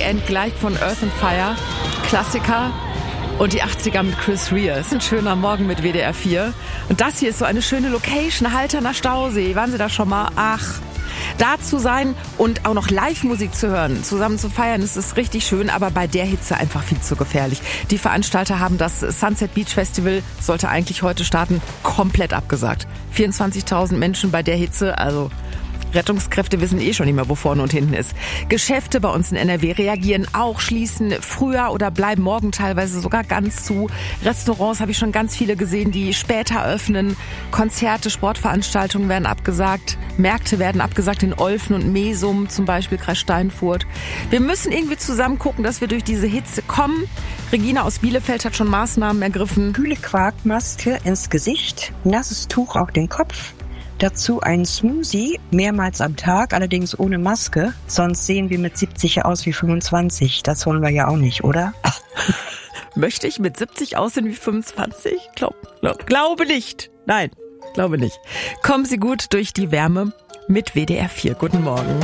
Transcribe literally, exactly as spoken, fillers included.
End gleich von Earth and Fire, Klassiker. Und die achtziger mit Chris Rea. Es ist ein schöner Morgen mit W D R vier. Und das hier ist so eine schöne Location, Halterner Stausee. Waren Sie da schon mal? Ach, da zu sein und auch noch Live-Musik zu hören, zusammen zu feiern, ist es richtig schön, aber bei der Hitze einfach viel zu gefährlich. Die Veranstalter haben das Sunset Beach Festival, sollte eigentlich heute starten, komplett abgesagt. vierundzwanzigtausend Menschen bei der Hitze, also Rettungskräfte wissen eh schon nicht mehr, wo vorne und hinten ist. Geschäfte bei uns in N R W reagieren auch, schließen früher oder bleiben morgen teilweise sogar ganz zu. Restaurants habe ich schon ganz viele gesehen, die später öffnen. Konzerte, Sportveranstaltungen werden abgesagt. Märkte werden abgesagt in Olfen und Mesum, zum Beispiel Kreis Steinfurt. Wir müssen irgendwie zusammen gucken, dass wir durch diese Hitze kommen. Regina aus Bielefeld hat schon Maßnahmen ergriffen. Kühle Quarkmaske ins Gesicht, nasses Tuch auf den Kopf. Dazu ein Smoothie, mehrmals am Tag, allerdings ohne Maske. Sonst sehen wir mit siebzig ja aus wie fünfundzwanzig. Das wollen wir ja auch nicht, oder? Möchte ich mit siebzig aussehen wie fünfundzwanzig? Glaub, glaub, glaube nicht. Nein, glaube nicht. Kommen Sie gut durch die Wärme mit W D R vier. Guten Morgen.